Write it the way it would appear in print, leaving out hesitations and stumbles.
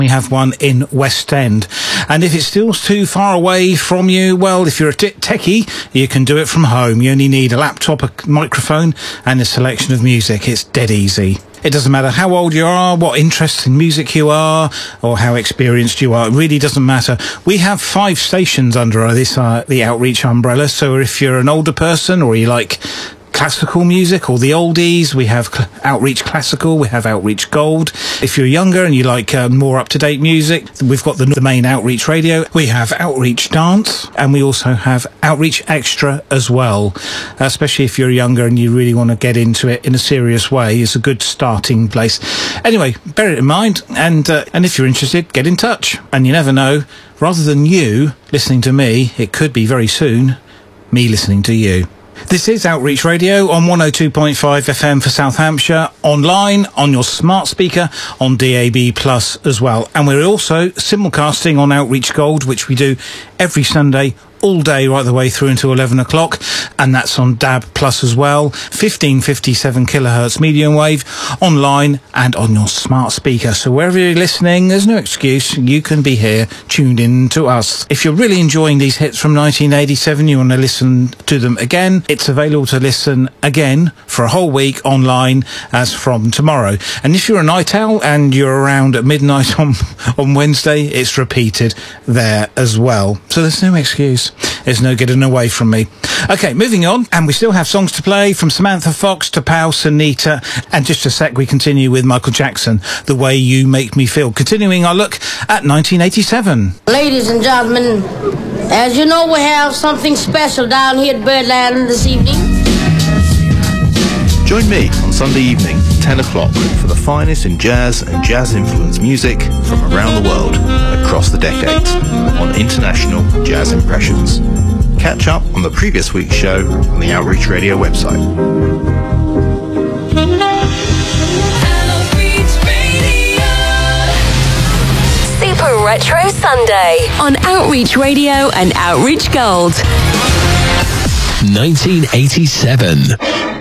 We have one in West End. And if it's still too far away from you, well, if you're a techie, you can do it from home. You only need a laptop, a microphone, and a selection of music. It's dead easy. It doesn't matter how old you are, what interest in music you are, or how experienced you are. It really doesn't matter. We have 5 stations under this the Outreach umbrella. So if you're an older person or you like classical music or the oldies, we have Outreach Classical, we have Outreach Gold. If you're younger and you like more up-to-date music, we've got the main Outreach Radio. We have Outreach Dance, and we also have Outreach Extra as well. Especially if you're younger and you really want to get into it in a serious way, it's a good starting place. Anyway, bear it in mind, and if you're interested, get in touch. And you never know, rather than you listening to me, it could be very soon me listening to you. This is Outreach Radio on 102.5 FM for South Hampshire, online, on your smart speaker, on DAB Plus as well. And we're also simulcasting on Outreach Gold, which we do every Sunday, all day, right the way through until 11 o'clock. And that's on DAB Plus as well. 1557 kilohertz medium wave, online and on your smart speaker. So wherever you're listening, there's no excuse. You can be here, tuned in to us. If you're really enjoying these hits from 1987, you want to listen to them again, it's available to listen again for a whole week online as from tomorrow. And if you're a night owl and you're around at midnight on Wednesday, it's repeated there as well. So there's no excuse. There's no getting away from me. Okay, moving on, and we still have songs to play from Samantha Fox to Pau Sanita, and just a sec we continue with Michael Jackson, The Way You Make Me Feel, continuing our look at 1987. Ladies and gentlemen, as you know, we have something special down here at Birdland this evening. Join me on Sunday evening, 10 o'clock, for the finest in jazz and jazz-influenced music from around the world and across the decades on International Jazz Impressions. Catch up on the previous week's show on the Outreach Radio website. Outreach Radio. Super Retro Sunday on Outreach Radio and Outreach Gold. 1987.